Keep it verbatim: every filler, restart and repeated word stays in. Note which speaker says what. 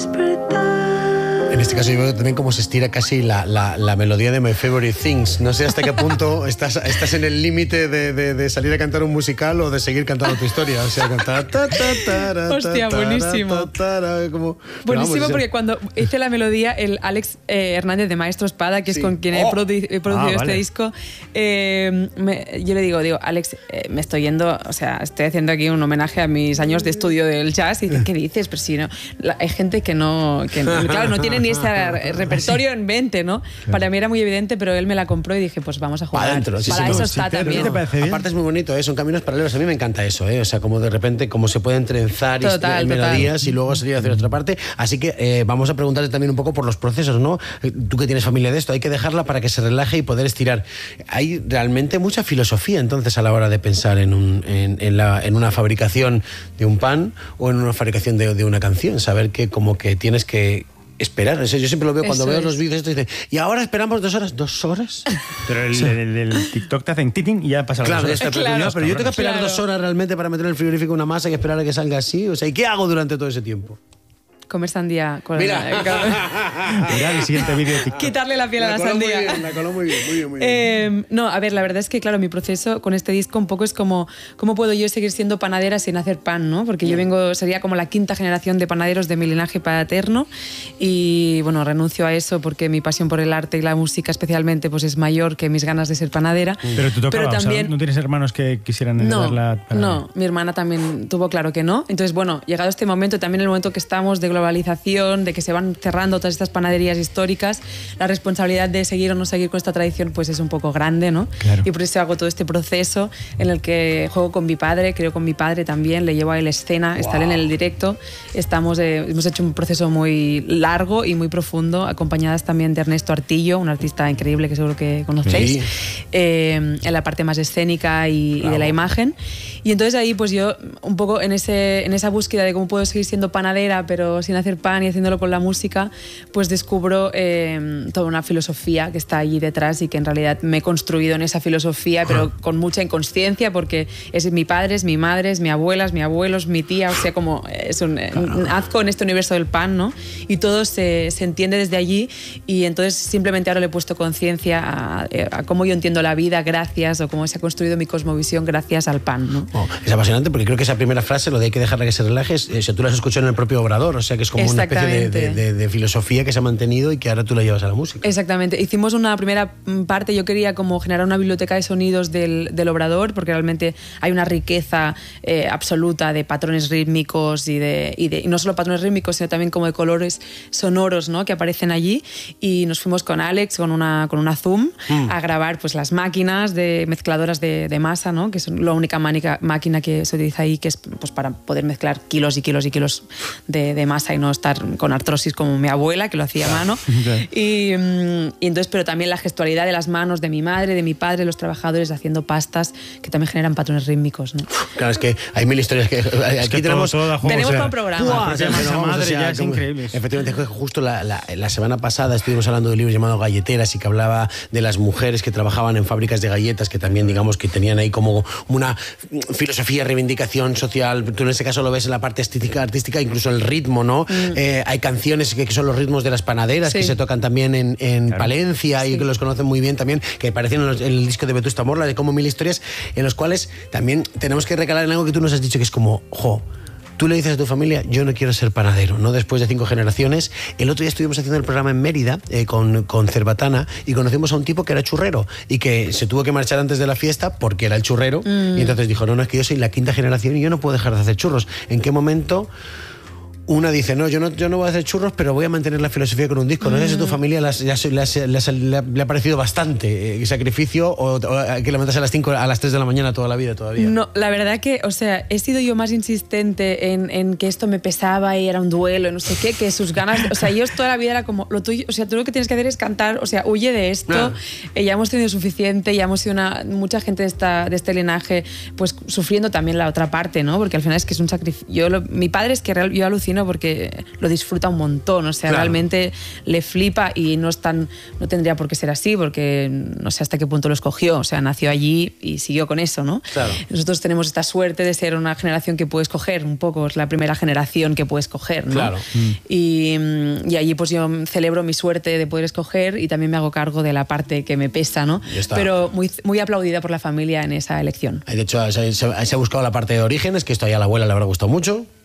Speaker 1: En este caso yo veo también cómo se estira casi la, la, la melodía de My Favorite Things. No sé hasta qué punto estás, estás en el límite de, de, de salir a cantar un musical o de seguir cantando tu historia. O sea, cantar... Ta, ta, ta, ta,
Speaker 2: Hostia,
Speaker 1: ta,
Speaker 2: buenísimo.
Speaker 1: Ta, ta, ta, como,
Speaker 2: buenísimo
Speaker 1: vamos,
Speaker 2: porque cuando hice la melodía, el Alex eh, Hernández de Maestro Espada, que sí. es con quien he,
Speaker 1: oh.
Speaker 2: produ he producido
Speaker 3: ah,
Speaker 2: este
Speaker 3: vale.
Speaker 2: disco, eh, me, yo le digo, digo, Alex, eh, me estoy yendo, o sea, estoy haciendo aquí un homenaje a mis años de estudio del jazz. Y dice, ¿qué dices? Pero si no, la, hay gente que no, que no, claro, no tiene ni ese repertorio en mente, ¿no? Claro. Para mí era muy evidente, pero él me la compró y dije, pues vamos a jugar.
Speaker 1: Para adentro, sí,
Speaker 2: Para
Speaker 1: sí,
Speaker 2: eso
Speaker 1: no,
Speaker 2: está
Speaker 1: sí,
Speaker 2: también.
Speaker 1: ¿Te parece bien? Aparte es muy bonito, ¿eh? Son caminos paralelos. A mí me encanta eso, ¿eh? O sea, como de repente, cómo se pueden trenzar total, melodías total. Y luego salir hacia otra parte. Así que eh, vamos a preguntarte también un poco por los procesos, ¿no? Tú que tienes familia de esto, hay que dejarla para que se relaje y poder estirar. Hay realmente mucha filosofía entonces a la hora de pensar en, un, en, en, la, en una fabricación de un pan o en una fabricación de, de una canción. Saber que como que tienes que esperar. Eso yo siempre lo veo cuando Eso veo es. los vídeos estos, dicen, y ahora esperamos dos horas. ¿Dos horas?
Speaker 3: Pero el, el, el, el TikTok te hacen titín y ya pasa
Speaker 1: claro,
Speaker 3: las
Speaker 1: horas. Claro, pero, pero yo tengo que esperar claro. dos horas realmente para meter en el frigorífico una masa y esperar a que salga así. O sea, ¿y qué hago durante todo ese tiempo?
Speaker 2: Comer sandía con
Speaker 1: Mira.
Speaker 3: Mira el siguiente vídeo de TikTok.
Speaker 2: Quitarle la piel
Speaker 1: la
Speaker 2: a la sandía.
Speaker 1: Muy bien, la coló muy bien, muy bien, muy bien.
Speaker 2: Eh, no, a ver, la verdad es que, claro, mi proceso con este disco un poco es como cómo puedo yo seguir siendo panadera sin hacer pan, ¿no? Porque yo vengo, sería como la quinta generación de panaderos de mi linaje paterno y, bueno, renuncio a eso porque mi pasión por el arte y la música especialmente pues es mayor que mis ganas de ser panadera.
Speaker 3: Pero tú tocabas,
Speaker 2: Pero también,
Speaker 3: o sea, ¿no tienes hermanos que quisieran heredar
Speaker 2: no,
Speaker 3: la panadería?
Speaker 2: No, mi hermana también tuvo claro que no. Entonces, bueno, llegado este momento, también el momento que estamos de globalización, de que se van cerrando todas estas panaderías históricas, la responsabilidad de seguir o no seguir con esta tradición pues es un poco grande, ¿no?
Speaker 3: Claro.
Speaker 2: Y por eso hago todo este proceso en el que juego con mi padre, creo con mi padre también, le llevo a él escena, wow. estar en el directo. Estamos, eh, hemos hecho un proceso muy largo y muy profundo, acompañadas también de Ernesto Artillo, un artista increíble que seguro que conocéis, sí. eh, en la parte más escénica y, y de la imagen. Y entonces ahí pues yo un poco en, ese, en esa búsqueda de cómo puedo seguir siendo panadera pero sin hacer pan y haciéndolo con la música, pues descubro eh, toda una filosofía que está allí detrás y que en realidad me he construido en esa filosofía, pero con mucha inconsciencia porque es mi padre, es mi madre, es mi abuela, es mi abuelo, es mi tía, o sea, como es un, un nazco en este universo del pan, ¿no? Y todo se, se entiende desde allí y entonces simplemente ahora le he puesto conciencia a, a cómo yo entiendo la vida gracias o cómo se ha construido mi cosmovisión gracias al pan, ¿no?
Speaker 1: Oh, es apasionante porque creo que esa primera frase, lo de hay que dejarla que se relaje, eh, tú la has escuchado en el propio Obrador, o sea que es como una especie de, de, de, de filosofía que se ha mantenido y que ahora tú la llevas a la música.
Speaker 2: Exactamente. Hicimos una primera parte, yo quería como generar una biblioteca de sonidos del, del Obrador porque realmente hay una riqueza eh, absoluta de patrones rítmicos y, de, y, de, y no solo patrones rítmicos, sino también como de colores sonoros, ¿no? Que aparecen allí y nos fuimos con Alex, con una, con una Zoom, mm. a grabar pues, las máquinas de mezcladoras de, de masa, ¿no? Que es la única máquina, máquina que se utiliza ahí, que es pues, para poder mezclar kilos y kilos y kilos de, de masa y no estar con artrosis como mi abuela, que lo hacía a mano. Okay. Y, y entonces, pero también la gestualidad de las manos de mi madre, de mi padre, los trabajadores haciendo pastas que también generan patrones rítmicos, ¿no?
Speaker 1: Claro, es que hay mil historias que...
Speaker 3: Es
Speaker 1: aquí
Speaker 3: que
Speaker 1: tenemos...
Speaker 3: Todo, todo juego,
Speaker 2: tenemos
Speaker 3: o sea,
Speaker 2: un programa.
Speaker 3: Se llama esa madre, o sea, ya es
Speaker 1: como,
Speaker 3: increíble.
Speaker 1: Efectivamente, justo la, la, la semana pasada estuvimos hablando de un libro llamado Galleteras y que hablaba de las mujeres que trabajaban en fábricas de galletas, que también, digamos, que tenían ahí como una filosofía, reivindicación social. Tú en ese caso lo ves en la parte artística, artística incluso el ritmo, ¿no? Mm. Eh, hay canciones que, que son los ritmos de las panaderas, sí. que se tocan también en, en claro. Palencia sí. y que los conocen muy bien también, que aparecen en, los, en el disco de Vetusta Morla, de como mil historias, en los cuales también tenemos que recalar en algo que tú nos has dicho, que es como, jo, tú le dices a tu familia, yo no quiero ser panadero, ¿no? Después de cinco generaciones. El otro día estuvimos haciendo el programa en Mérida eh, con, con Cerbatana y conocimos a un tipo que era churrero y que se tuvo que marchar antes de la fiesta porque era el churrero mm. y entonces dijo, no, no, es que yo soy la quinta generación y yo no puedo dejar de hacer churros. ¿En qué momento...? Una dice, no, yo no, yo no voy a hacer churros, pero voy a mantener la filosofía con un disco. No sé si a tu familia las, ya, las, las, le, le ha parecido bastante eh, sacrificio o, o hay que levantarse a las cinco, a las tres de la mañana toda la vida todavía.
Speaker 2: No, la verdad que, o sea, he sido yo más insistente en, en que esto me pesaba y era un duelo y no sé qué, que sus ganas, de, o sea, yo toda la vida era como, lo tuyo, o sea, tú lo que tienes que hacer es cantar, o sea, huye de esto, ah. eh, ya hemos tenido suficiente, ya hemos sido una, mucha gente de, esta, de este linaje, pues sufriendo también la otra parte, ¿no? Porque al final es que es un sacrificio. Yo lo, mi padre es que real, yo alucino admiro porque lo disfruta un montón, o sea,
Speaker 1: Claro.
Speaker 2: realmente le flipa y no es tan, no tendría por qué ser así porque no sé hasta qué punto lo escogió, o sea, nació allí y siguió con eso, ¿no?
Speaker 1: Claro.
Speaker 2: Nosotros tenemos esta suerte de ser una generación que puede escoger, un poco, es la primera generación que puede escoger, ¿no?
Speaker 1: Claro.
Speaker 2: Y, y allí pues yo celebro mi suerte de poder escoger y también me hago cargo de la parte que me pesa, ¿no?
Speaker 1: Ya está.
Speaker 2: Pero muy, muy aplaudida por la familia en esa elección.
Speaker 1: De hecho, se, se- se ha buscado la parte de orígenes, que esto ahí a la abuela le habrá gustado mucho.